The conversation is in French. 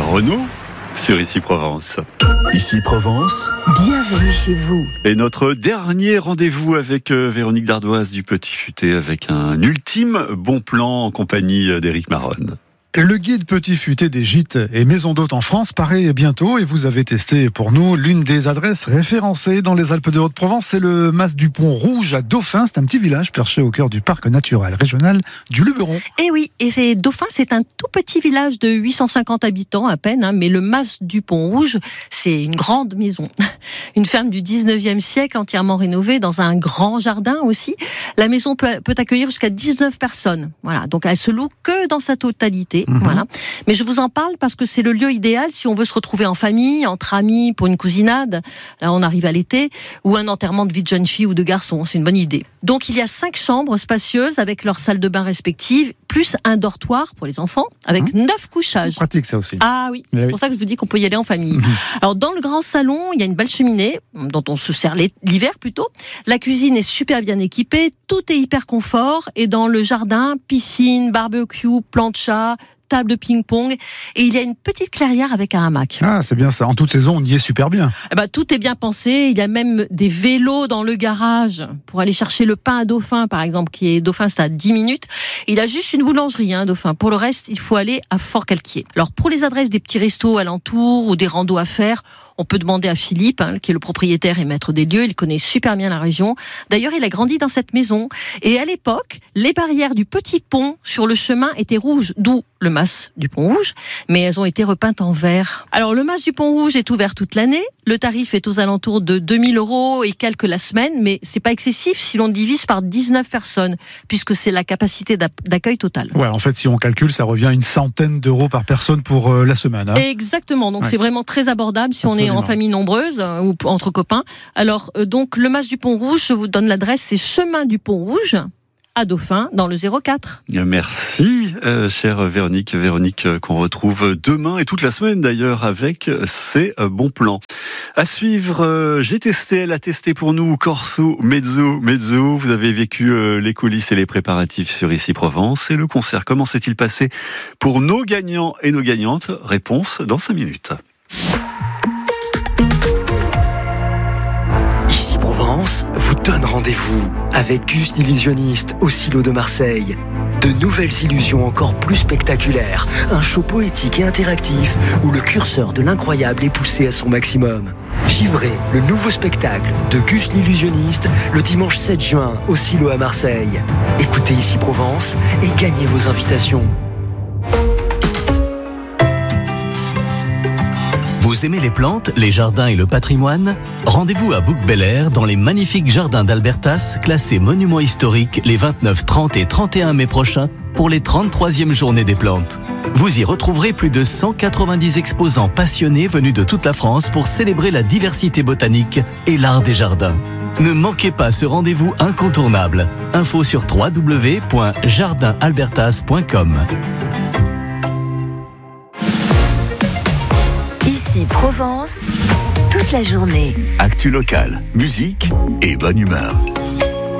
Renaud sur Ici Provence. Ici Provence, bienvenue chez vous. Et notre dernier rendez-vous avec Véronique Dardoise du Petit Futé avec un ultime bon plan en compagnie d'Éric Maronne. Le guide Petit Futé des gîtes et maisons d'hôtes en France paraît bientôt et vous avez testé pour nous l'une des adresses référencées dans les Alpes de Haute-Provence. C'est le Mas du Pont Rouge à Dauphin. C'est un petit village perché au cœur du parc naturel régional du Luberon. Et oui, et Dauphin, c'est un tout petit village de 850 habitants à peine, mais le Mas du Pont Rouge, c'est une grande maison. Une ferme du 19e siècle entièrement rénovée dans un grand jardin aussi. La maison peut accueillir jusqu'à 19 personnes. Voilà, donc elle se loue que dans sa totalité. Voilà. Mais je vous en parle parce que c'est le lieu idéal si on veut se retrouver en famille, entre amis, pour une cousinade. Là, on arrive à l'été, ou un enterrement de vie de jeune fille ou de garçon. C'est une bonne idée. Donc, il y a 5 chambres spacieuses avec leurs salles de bain respectives, plus un dortoir pour les enfants, avec 9 couchages. C'est pratique, ça aussi. Ah oui, c'est pour ça que je vous dis qu'on peut y aller en famille. Alors, dans le grand salon, il y a une belle cheminée, dont on se sert l'hiver plutôt. La cuisine est super bien équipée, tout est hyper confort. Et dans le jardin, piscine, barbecue, plancha, table de ping-pong, et il y a une petite clairière avec un hamac. Ah, c'est bien ça. En toute saison, on y est super bien. Tout est bien pensé. Il y a même des vélos dans le garage pour aller chercher le pain à Dauphin, par exemple, qui est Dauphin, c'est à 10 minutes. Il a juste une boulangerie, Dauphin. Pour le reste, il faut aller à Fort-Calquier. Alors, pour les adresses des petits restos alentours ou des randos à faire, on peut demander à Philippe, qui est le propriétaire et maître des lieux. Il connaît super bien la région. D'ailleurs, il a grandi dans cette maison. Et à l'époque, les barrières du petit pont sur le chemin étaient rouges, d'où le Mas du Pont Rouge, mais elles ont été repeintes en vert. Alors, le Mas du Pont Rouge est ouvert toute l'année. Le tarif est aux alentours de 2000 € et quelques la semaine, mais c'est pas excessif si l'on divise par 19 personnes, puisque c'est la capacité d'accueil totale. Ouais, en fait, si on calcule, ça revient à une centaine d'euros par personne pour la semaine. Exactement. Donc, c'est vraiment très abordable si on est en famille nombreuse ou entre copains. Alors, donc, le Mas du Pont Rouge, je vous donne l'adresse, c'est chemin du Pont Rouge, à Dauphin, dans le 04. Merci, chère Véronique. Véronique qu'on retrouve demain et toute la semaine d'ailleurs avec ses bons plans. À suivre, j'ai testé, elle a testé pour nous Corso Mezzo. Vous avez vécu les coulisses et les préparatifs sur Ici Provence. Et le concert, comment s'est-il passé pour nos gagnants et nos gagnantes? Réponse dans 5 minutes. Ici Provence vous donne rendez-vous avec Gus l'illusionniste au Silo de Marseille. De nouvelles illusions encore plus spectaculaires, un show poétique et interactif où le curseur de l'incroyable est poussé à son maximum. Givré, le nouveau spectacle de Gus l'illusionniste, le dimanche 7 juin au Silo à Marseille. Écoutez Ici Provence et gagnez vos invitations. Vous aimez les plantes, les jardins et le patrimoine? Rendez-vous à Bouc-Bel-Air dans les magnifiques jardins d'Albertas, classés monuments historiques les 29, 30 et 31 mai prochains pour les 33e journées des plantes. Vous y retrouverez plus de 190 exposants passionnés venus de toute la France pour célébrer la diversité botanique et l'art des jardins. Ne manquez pas ce rendez-vous incontournable. Info sur www.jardinalbertas.com. Ici Provence, toute la journée. Actu locale, musique et bonne humeur.